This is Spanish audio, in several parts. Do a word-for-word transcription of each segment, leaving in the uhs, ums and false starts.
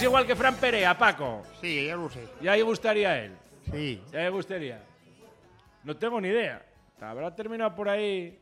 igual que Fran Perea, Paco. Sí, ya lo sé. Ya le gustaría a él. Sí. Ya le gustaría. No tengo ni idea. Habrá terminado por ahí.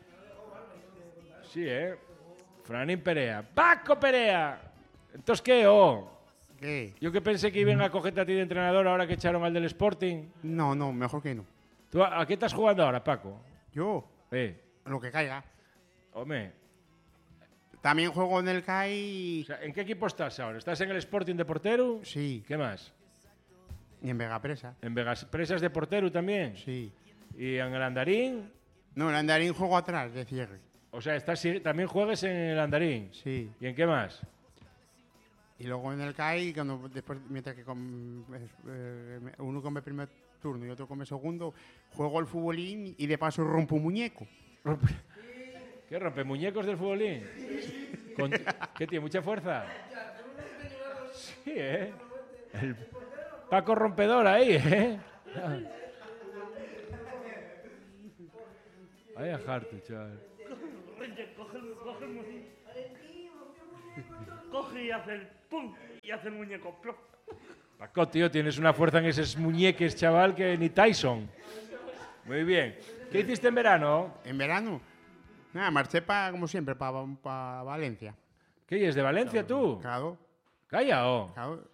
Sí, ¿eh? Franín Perea. ¡Paco Perea! ¿Entonces qué, oh? ¿Qué? Yo que pensé que iban a cogerte a ti de entrenador ahora que echaron al del Sporting. No, no, mejor que no. ¿Tú a, a qué estás jugando ahora, Paco? Yo, Eh, lo que caiga. hombre. También juego en el C A I. O sea, ¿en qué equipo estás ahora? ¿Estás en el Sporting de portero? Sí. ¿Qué más? Y en Vegapresa. ¿En Vegas Presas de portero también? Sí. ¿Y en el Andarín? No, el Andarín juego atrás, de cierre. O sea, estás, también juegas en el Andarín. Sí. ¿Y en qué más? Y luego en el C A I, cuando, después, mientras que com, eh, uno come primer turno y otro come segundo, juego al futbolín y de paso rompo un muñeco. Rompe. ¿Qué rompe? ¿Muñecos del futbolín? Con, ¿Qué tiene? ¿Mucha fuerza? Sí, ¿eh? El Paco rompedor ahí, ¿eh? Vaya harto, chaval. Coge el, coge el muñeco. Coge y hace el pum y hace el muñeco. Plop. Paco, tío, tienes una fuerza en esos muñeques, chaval, que ni Tyson. Muy bien. ¿Qué hiciste en verano? ¿En verano? Nada, marché pa, como siempre, para pa Valencia. ¿Qué es de Valencia tú? Claro. Calla, oh. Claro.